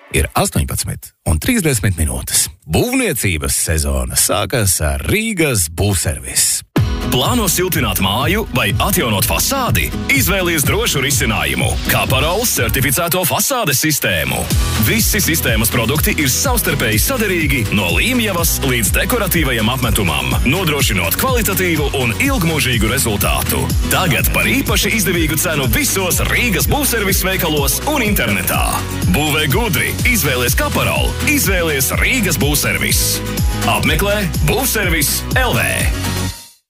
Ir 18:30 minūtes. Būvniecības sezona sākas ar Rīgas būvservis. Plāno siltināt māju vai atjaunot fasādi? Izvēlies drošu risinājumu – Kaparols certificēto fasādes sistēmu. Visi sistēmas produkti ir savstarpēji saderīgi no līmjavas līdz dekoratīvajam apmetumam, nodrošinot kvalitatīvu un ilgmūžīgu rezultātu. Tagad par īpaši izdevīgu cenu visos Rīgas būvservis veikalos un internetā. Būvē gudri, izvēlies Kaparolu, izvēlies Rīgas būvservis. Apmeklē būvservis LV.